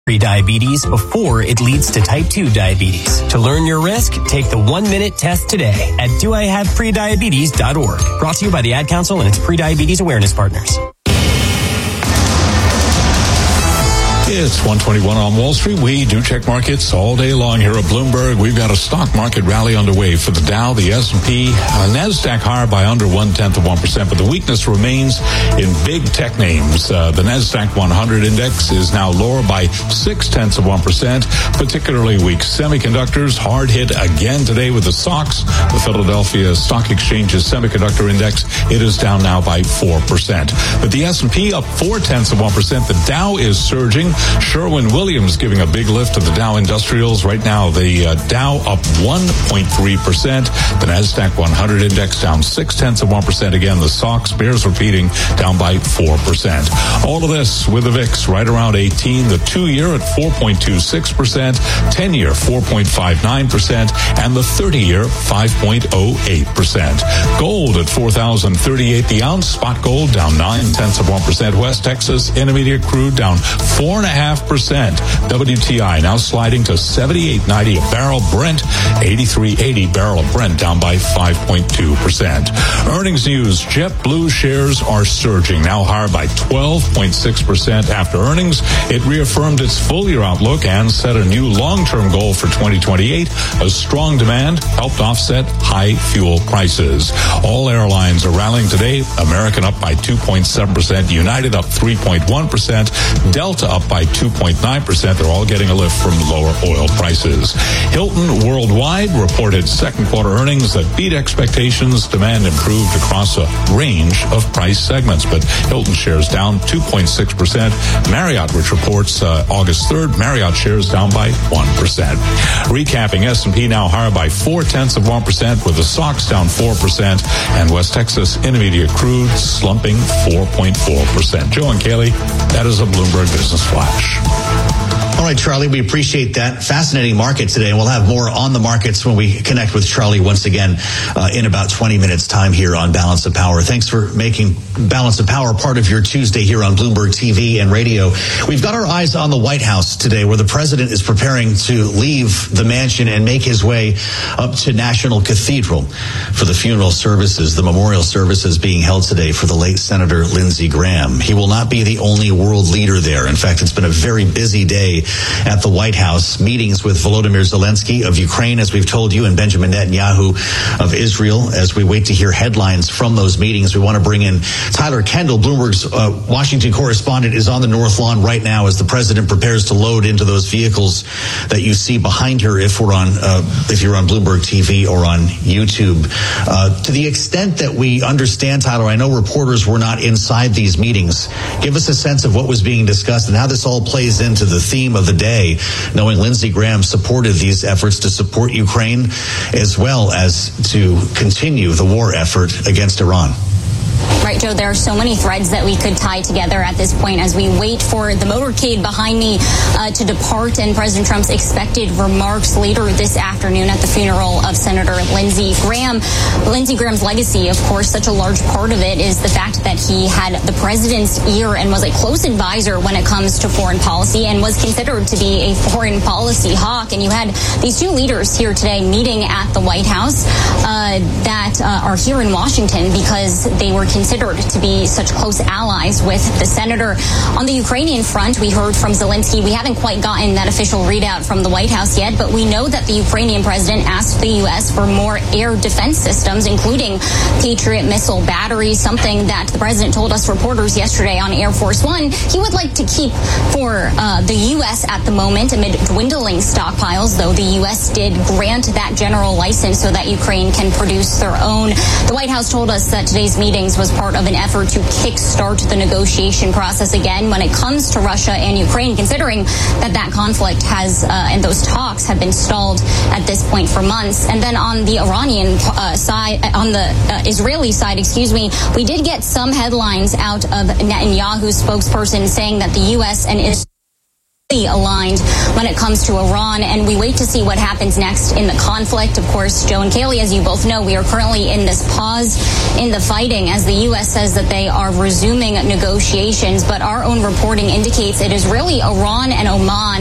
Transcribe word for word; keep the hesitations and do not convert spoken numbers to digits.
Pre-diabetes before it leads to type two diabetes. To learn your risk, take the one-minute test today at do I have prediabetes dot org. Brought to you by the Ad Council and its pre-diabetes awareness partners. It's one twenty-one on Wall Street. We do check markets all day long here at Bloomberg. We've got a stock market rally underway for the Dow, the S and P, uh, NASDAQ higher by under one-tenth of one percent, but the weakness remains in big tech names. Uh, the NASDAQ one hundred index is now lower by six-tenths of one percent, particularly weak semiconductors. Hard hit again today with the S O X, the Philadelphia Stock Exchange's semiconductor index. It is down now by four percent. But the S and P up four-tenths of one percent. The Dow is surging. Sherwin-Williams giving a big lift to the Dow Industrials. Right now, the uh, Dow up one point three percent. The NASDAQ one hundred index down six-tenths of one percent. Again, the S O X bears repeating, down by four percent. All of this with the V I X right around eighteen. The two-year at four point two six percent. ten-year four point five nine percent. And the thirty-year five point oh eight percent. Gold at four thousand thirty-eight the ounce. Spot gold down nine-tenths of one percent. West Texas Intermediate crude down four and a half percent. W T I now sliding to seventy-eight ninety a barrel. Brent eighty-three eighty barrel of Brent down by five point two percent. Earnings news. JetBlue shares are surging, now higher by twelve point six percent after earnings. It reaffirmed its full-year outlook and set a new long-term goal for twenty twenty-eight. A strong demand helped offset high fuel prices. All airlines are rallying today. American up by two point seven percent. United up three point one percent. Delta up by two point nine percent. They're all getting a lift from lower oil prices. Hilton Worldwide reported second quarter earnings that beat expectations. Demand improved across a range of price segments, but Hilton shares down two point six percent. Marriott, which reports uh, August third, Marriott shares down by one percent. Recapping, S and P now higher by four-tenths of one percent, with the S O X down four percent, and West Texas Intermediate crude slumping four point four percent. Joe and Kaylee, that is a Bloomberg Business Flash. All right, Charlie, we appreciate that. Fascinating market today, and we'll have more on the markets when we connect with Charlie once again uh, in about twenty minutes time here on Balance of Power. Thanks for making Balance of Power part of your Tuesday here on Bloomberg T V and radio. We've got our eyes on the White House today, where the president is preparing to leave the mansion and make his way up to National Cathedral for the funeral services, the memorial services being held today for the late Senator Lindsey Graham. He will not be the only world leader there. In fact, it's been a very busy day at the White House. Meetings with Volodymyr Zelensky of Ukraine, as we've told you, and Benjamin Netanyahu of Israel. As we wait to hear headlines from those meetings, we want to bring in Tyler Kendall, Bloomberg's uh, Washington correspondent, is on the North Lawn right now as the president prepares to load into those vehicles that you see behind her if we're on, uh, if you're on Bloomberg T V or on YouTube. Uh, to the extent that we understand, Tyler, I know reporters were not inside these meetings. Give us a sense of what was being discussed and how this all plays into the theme of the day, knowing Lindsey Graham supported these efforts to support Ukraine as well as to continue the war effort against Iran. Right, Joe, there are so many threads that we could tie together at this point as we wait for the motorcade behind me uh, to depart and President Trump's expected remarks later this afternoon at the funeral of Senator Lindsey Graham. Lindsey Graham's legacy, of course, such a large part of it is the fact that he had the president's ear and was a close advisor when it comes to foreign policy and was considered to be a foreign policy hawk. And you had these two leaders here today meeting at the White House uh, that uh, are here in Washington because they were considered to be such close allies with the senator. On the Ukrainian front, we heard from Zelensky. We haven't quite gotten that official readout from the White House yet, but we know that the Ukrainian president asked the U S for more air defense systems, including Patriot missile batteries, something that the president told us reporters yesterday on Air Force One he would like to keep for uh, the U S at the moment amid dwindling stockpiles, though the U S did grant that general license so that Ukraine can produce their own. The White House told us that today's meetings was part of an effort to kickstart the negotiation process again when it comes to Russia and Ukraine, considering that that conflict has uh, and those talks have been stalled at this point for months. And then on the Iranian uh, side, on the uh, Israeli side, excuse me, we did get some headlines out of Netanyahu's spokesperson saying that the U S and Israel aligned when it comes to Iran, and we wait to see what happens next in the conflict. Of course, Joe and Kaylee, as you both know, we are currently in this pause in the fighting as the U S says that they are resuming negotiations, but our own reporting indicates it is really Iran and Oman